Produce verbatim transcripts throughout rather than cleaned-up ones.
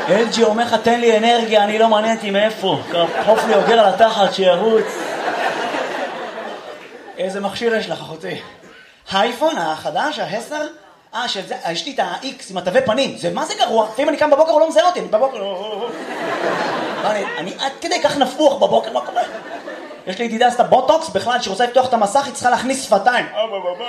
אל ג'י אומר לך, תן לי אנרגיה, אני לא מעניין אותי מאיפה. קרפוף לי אוגר על התחת, שירוץ. איזה מכשיר יש לך, אחותי? האייפון החדש, העשר? אה, שזה, יש לי את ה-X עם התווי פנים. זה, מה זה גרוע? לפעמים אני קם בבוקר, הוא לא מזהה אותי, אני בבוקר... אני עד כדי כך נפוח בבוקר, מה קורה? יש לי ידידה, עשתה בוטוקס בכלל, שרוצה לפתוח את המסך, היא צריכה להכניס שפתיים. אבא, בבא.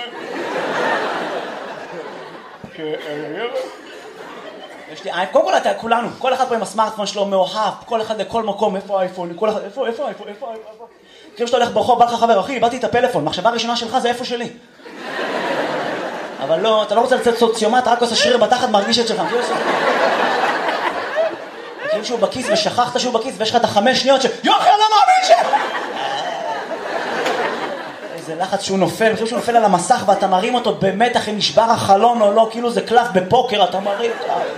יש לי אייפון, קודם כל אתה, כולנו, כל אחד פה עם הסמארטפון שלו מאוהב, כל אחד לכל מקום, איפה האייפון, כל אחד, איפה, איפה האייפון, איפה האייפון? כאילו שאתה הולך ברחוב, בא לך חבר, אחי, איבדתי את הפלאפון, מחשבה הראשונה שלך זה איפה שלי. אבל לא, אתה לא רוצה לצאת סוציומט, רק עושה שריר בתחת, מרגיש את שלך. כאילו שהוא בכיס ושכחת שהוא בכיס, ויש לך את החמש שניות ש... יוחי, אני לא מאמין ש... איזה לחץ שהוא נופל, כאילו שהוא נופל על המסך ואתה מרים אותו במתח אם נשבר החלון או לא, כאילו זה קלף בפוקר, אתה מרים...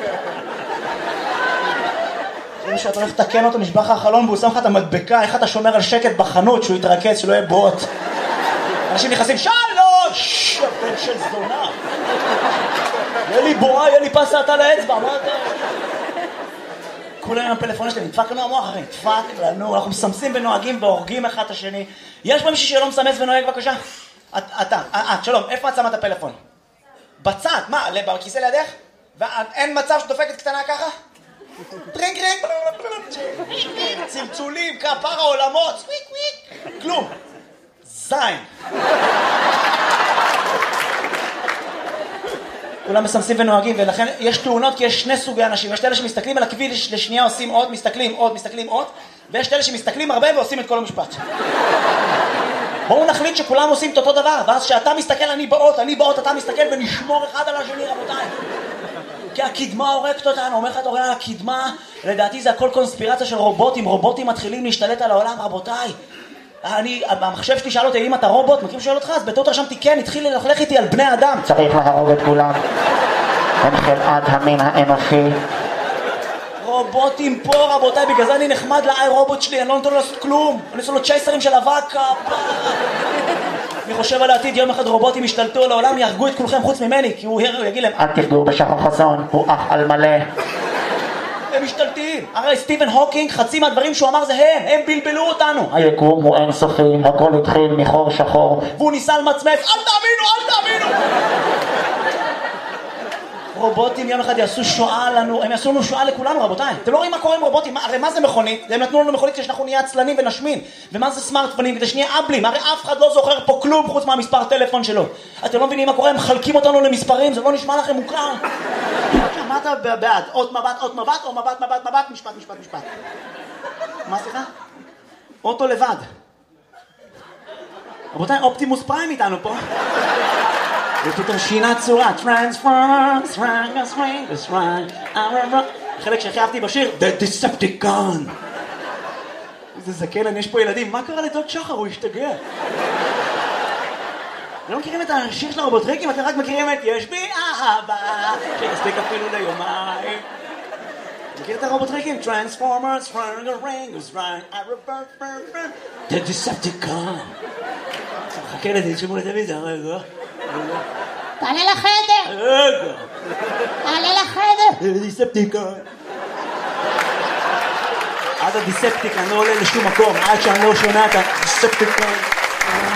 כאילו שאתה הולך לתקן אותו, נשבר לך החלון והוא שם לך את המדבקה, איך אתה שומר על שקט בחנות שהוא יתרכז, שלא יהיה בוט. אנשים נכנסים, שלוש! בן של זונה. יהיה לי בועה, יהיה לי פסת על האצבע, מה אתה? כולם עם הפלאפון שלהם, נדפק לנו המוח אחי, נדפק לנו, אנחנו מסמסים ונוהגים והורגים אחד את השני. יש פה מישהו שלא מסמס ונוהג בבקשה? אתה, את, שלום, איפה את שמה את הפלאפון? בצד, מה, בכיסא לידך? ואין מצב שדופקת קטנה ככה? טרינג טרינג, צמצולים, כפר העולמות, סוויק וויק, כלום. זין. כולם מסמסים ונוהגים, ולכן יש תאונות כי יש שני סוגי אנשים. יש אלה שמסתכלים על הכביל לשנייה, עושים עוד, מסתכלים עוד, מסתכלים עוד, ויש אלה שמסתכלים הרבה ועושים את כל המשפט. בואו נחליט שכולם עושים את אותו דבר, ואז שאתה מסתכל, אני באות, אני באות, אתה מסתכל, ונשמור אחד על השני, רבותיי. כי הקדמה הורגת אותנו, אומר לך, אתה רואה, הקדמה, לדעתי זה הכל קונספירציה של רובוטים, רובוטים מתחילים להשתלט על העולם, רבותיי. אני, המחשב שלי שאל אותי, אם אתה רובוט, מכיר שואל אותך, אז בטעות רשמתי, כן, התחיל ללכלך איתי על בני אדם. צריך להרוג את כולם. הם חלאת המין האנושי. רובוטים פה, רבותיי, בגלל זה אני נחמד לאי רובוט שלי, אני לא נותן לו לעשות כלום. אני עושה לו צ'ייסרים של אבק, אני חושב על העתיד, יום אחד רובוטים ישתלטו על העולם, יהרגו את כולכם חוץ ממני, כי הוא יגיד להם, אל תפגעו בשחר חסון, הוא אח על מלא. הם משתלטים. הרי סטיבן הוקינג, חצי מהדברים שהוא אמר זה הם, הם בלבלו אותנו. היקום הוא אינסופי, הכל התחיל מחור שחור. והוא ניסה למצמץ, אל תאמינו, אל תאמינו! רובוטים יום אחד יעשו שואה לנו, הם יעשו לנו שואה לכולנו, רבותיי. אתם לא רואים מה קורה עם רובוטים? הרי מה זה מכונית? הם נתנו לנו מכונית כשאנחנו נהיה עצלנים ונשמים. ומה זה סמארטפונים? כדי שנהיה אבלים. הרי אף אחד לא זוכר פה כלום חוץ מהמספר טלפון שלו. אתם לא מבינים מה קורה? הם מחלקים אותנו למספרים, זה לא נשמע לכם מוכר. מה אתה בעד? עוד מבט, עוד מבט, או מבט, מבט, מבט, משפט, משפט, משפט. מה סליחה? אוטו לבד. רבותיי, אופטימוס פריים איתנו פה. ופתאום שינה צורה, Transformers, Rangus, Rangus, Rangus, חלק שהכי אהבתי בשיר, The Decepticon. איזה זקן, יש פה ילדים, מה קרה לדוד שחר? הוא השתגע. לא מכירים את השיר של הרובוטריקים, אתם רק מכירים את יש בי אהבה, שיספיק אפילו ליומיים. מכיר את הרובוטריקים? Transformers, Rangus, Rangus, Rangus, The Decepticon. חכה לזה, תשמעו לטלוויזיה, רגע. תעלה לחדר! רגע! תעלה לחדר! דיספטיקון! עד הדיספטיקון, אני לא עולה לשום מקום, עד שאני לא שומע את הדיספטיקון.